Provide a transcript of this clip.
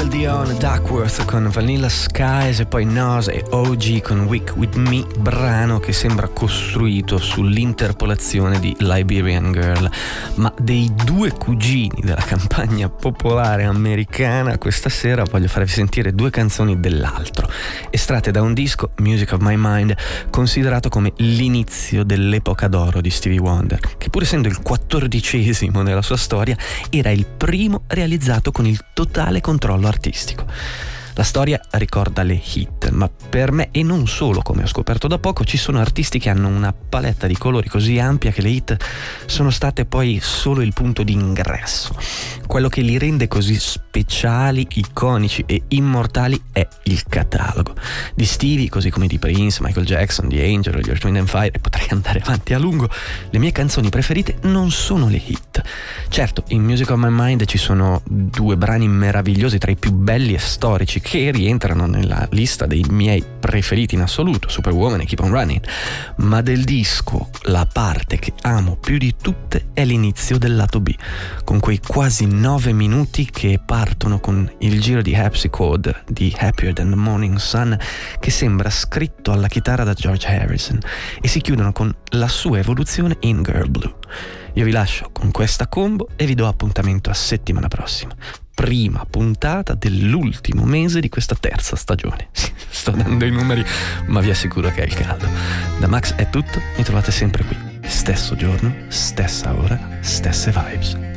Dion, Duckworth con Vanilla Skies e poi Nas e OG con Weak With Me, brano che sembra costruito sull'interpolazione di Liberian Girl. Ma dei due cugini della campagna popolare americana, questa sera voglio farvi sentire due canzoni dell'altro, estratte da un disco, Music of My Mind, considerato come l'inizio dell'epoca d'oro di Stevie Wonder, che pur essendo il 14° nella sua storia, era il primo realizzato con il totale controllo artistico. La storia ricorda le hit, ma per me, e non solo come ho scoperto da poco, ci sono artisti che hanno una paletta di colori così ampia che le hit sono state poi solo il punto di ingresso. Quello che li rende così speciali, iconici e immortali è il catalogo. Di Stevie, così come di Prince, Michael Jackson, The Angel, gli Earth, Wind and Fire, e potrei andare avanti a lungo, le mie canzoni preferite non sono le hit. Certo, in Music of My Mind ci sono due brani meravigliosi tra i più belli e storici che rientrano nella lista dei miei preferiti in assoluto, Superwoman e Keep on Running, ma del disco la parte che amo più di tutte è l'inizio del lato B, con quei quasi 9 minuti che partono con il giro di Harpsichord di Happier Than the Morning Sun, che sembra scritto alla chitarra da George Harrison, e si chiudono con la sua evoluzione in Girl Blue. Io vi lascio con questa combo e vi do appuntamento a settimana prossima, prima puntata dell'ultimo mese di questa terza stagione. Sto dando i numeri, ma vi assicuro che è il caldo. Da Max è tutto, mi trovate sempre qui, stesso giorno, stessa ora, stesse vibes.